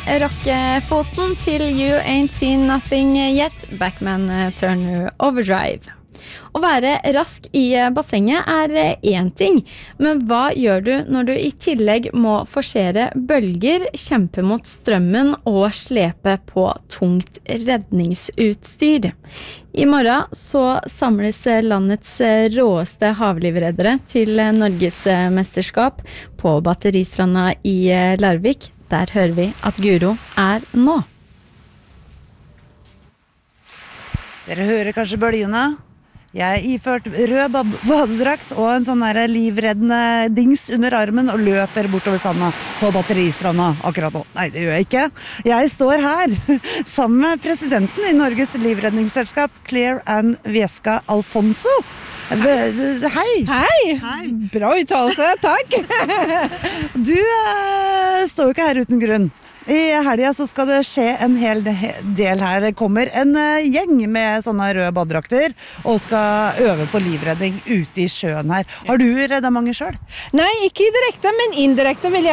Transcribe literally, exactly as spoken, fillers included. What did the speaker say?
rockefoten til You Ain't Seen Nothing Yet, Backman Turner Overdrive. Å være rask i bassenget er en ting, men hva gjør du når du i tillegg må forsere bølger, kjempe mot strømmen og slepe på tungt redningsutstyr? I morgen så samles landets råeste havlivreddere til Norges mesterskap på Batteristranda i Larvik. Der hører vi at Guro er nå. Dere hører kanskje bølgene? Jeg iført rød badedrakt og en sånn der livreddende dings under armen og løper bortover sanda på Batteristranda akkurat nå. Nei, det gjør jeg ikke. Jeg står her sammen med presidenten i Norges livredningsselskap, Claire Ann Vieska Alfonso. Hei! Hei! Hei. Bra uttalelse, takk! Du uh, står jo ikke her uten grunn. I helgen så skal det skje en hel del her. Det kommer en gjeng med sånne røde badedrakter og skal øve på livredding ute i sjøen her. Har du reddet mange selv? Nei, ikke direkte, men indirekte vil jeg